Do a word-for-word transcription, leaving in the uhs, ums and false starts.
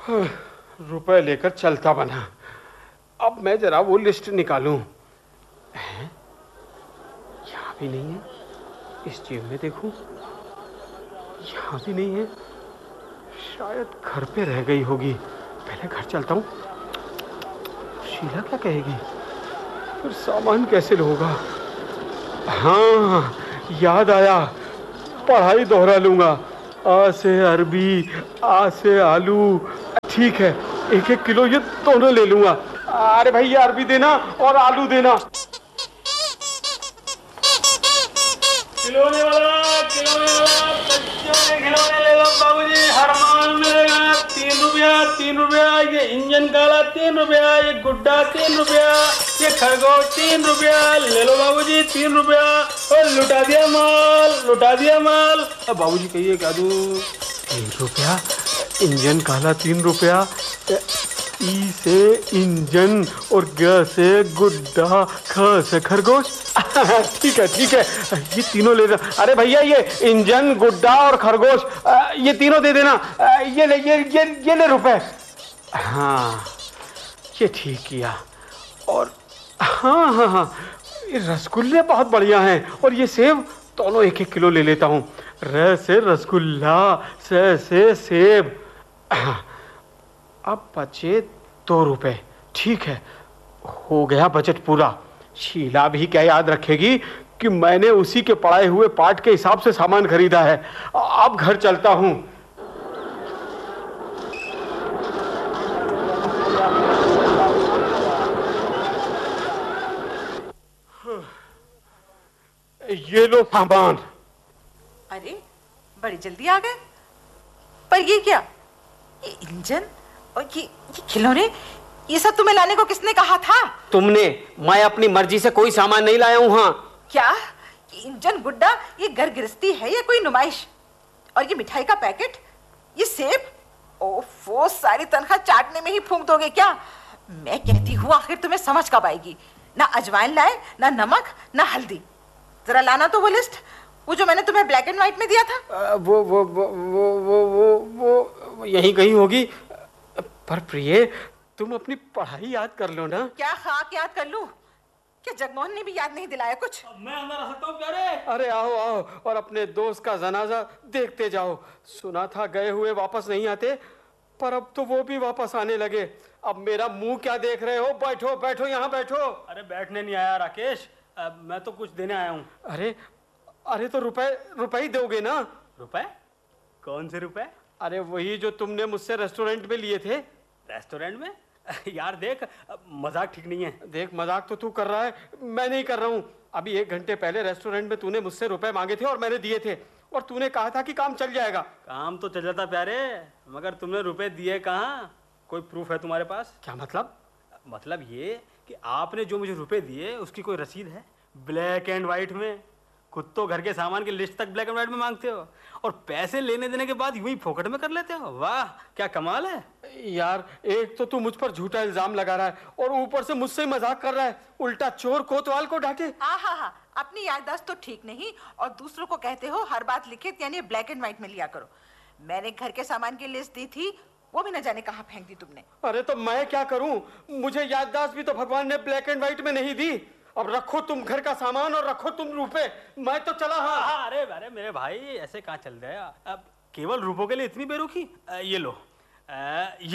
रुपए लेकर चलता बना। अब मैं जरा वो लिस्ट निकालूं। हैं? यहाँ भी नहीं है। इस जेब में देखूं, यहाँ भी नहीं है। शायद घर पे रह गई होगी। पहले घर चलता हूँ। शीला क्या कहेगी? फिर सामान कैसे होगा? हाँ, याद आया। पढ़ाई दोहरा लूंगा। आ से अरबी, आ से आलू। ठीक है, एक एक किलो ये दोनों ले लूंगा। अरे भैया, अरबी देना और आलू देना। खिलौने वाला, खिलौने वाला, बच्चों के खिलौने ले लो बाबूजी। हर माल मिलेगा तीन रुपया, तीन रुपया। ये इंजन काला तीन रुपया, ये गुड्डा तीन रुपया, ये खरगोश तीन रुपया। ले लो बाबूजी, तीन रुपया। और लुटा दिया माल, लुटा दिया माल। अब बाबूजी कहिए क्या दूं? तीन रुपया, इंजन काला तीन रुपया, ई से इंजन और ग से गुड्डा, ख से खरगोश। ठीक है ठीक है, ये तीनों ले लेना। अरे भैया, ये इंजन, गुड्डा और खरगोश, ये तीनों दे देना। ये ले ये ये ये ले रुपए। हाँ, ये ठीक किया। और हाँ हाँ हाँ, ये रसगुल्ले बहुत बढ़िया हैं। और ये सेब, दोनों एक एक किलो ले लेता हूँ। र से रसगुल्ला, से से सेब। अब बचे दो रुपए। ठीक है, हो गया बजट पूरा। शीला भी क्या याद रखेगी कि मैंने उसी के पढ़ाए हुए पाठ के हिसाब से सामान खरीदा है। अब घर चलता हूं। ये लो सामान। अरे, बड़ी जल्दी आ गए। पर ये क्या? ये इंजन और ये ये खिलौने, ये सब तुम्हें लाने को किसने कहा था? तुमने। मैं अपनी मर्जी से कोई सामान नहीं लाया हूँ। हाँ। क्या? ये इंजन, गुड्डा, ये घर गृहस्थी है या कोई नुमाइश? और ये मिठाई का पैकेट, ये सेब, ओफो, सारी तनख्वाह चाटने में ही फूंक दोगे क्या? मैं कहती हूँ, आखिर तुम्हें समझ कब आएगी? ना अजवाइन लाए, ना नमक, ना हल्दी। जरा लाना तो वो लिस्ट, वो जो मैंने तुम्हें ब्लैक एंड व्हाइट में दिया था। वो वो वो वो वो वो वो यहीं कहीं होगी। पर प्रिय, तुम अपनी पढ़ाई याद कर लो ना। क्या खाक याद कर लूं? क्या जगमोहन ने भी याद नहीं दिलाया कुछ? मैं अंदर आ सकता हूँ प्यारे? अरे आओ आओ, और अपने दोस्त का जनाजा देखते जाओ। सुना था गए हुए वापस नहीं आते, पर अब तो वो भी वापस आने लगे। अब मेरा मुंह क्या देख रहे हो? बैठो बैठो, यहाँ बैठो। अरे बैठने नहीं आया राकेश, अब मैं तो कुछ देने आया हूँ। अरे अरे, तो रुपए रुपए ही दोगे ना? रुपए? कौन से रुपए? अरे वही जो तुमने मुझसे रेस्टोरेंट में लिए थे। रेस्टोरेंट में? यार देख, मजाक ठीक नहीं है। देख, मजाक तो तू कर रहा है, मैं नहीं कर रहा हूँ। अभी एक घंटे पहले रेस्टोरेंट में तूने मुझसे रुपए मांगे थे और मैंने दिए थे, और तूने कहा था कि काम चल जाएगा। काम तो चल जाता प्यारे, मगर तुमने रुपए दिए कहाँ? कोई प्रूफ है तुम्हारे पास? क्या मतलब? मतलब ये कि आपने जो मुझे रुपए दिए उसकी कोई रसीद है ब्लैक एंड व्हाइट में? खुद तो घर के सामान की लिस्ट तक ब्लैक एंड व्हाइट में मांगते हो, और पैसे लेने देने के बाद यूं ही फोकट में कर लेते हो। वाह, क्या कमाल है यार। एक तो तू मुझ पर झूठा इल्जाम लगा रहा है, और ऊपर से मुझसे मजाक कर रहा है। उल्टा चोर कोतवाल को डांटे। हाँ हाँ हाँ, अपनी याददाश्त तो ठीक नहीं, और दूसरों को कहते हो हर बात लिखित यानी ब्लैक एंड व्हाइट में लिया करो। मैंने घर के सामान की लिस्ट दी थी, वो भी न जाने कहाँ फेंक दी तुमने। अरे तो मैं क्या करूं? मुझे याददाश्त भी तो भगवान ने ब्लैक एंड व्हाइट में नहीं दी। अब रखो तुम घर का सामान और रखो तुम रुपए, मैं तो चला। हाँ, हाँ। अरे अरे मेरे भाई, ऐसे कहाँ चल रहे हैं? अब केवल रुपयों के लिए इतनी बेरुखी? ये लो, आ, ये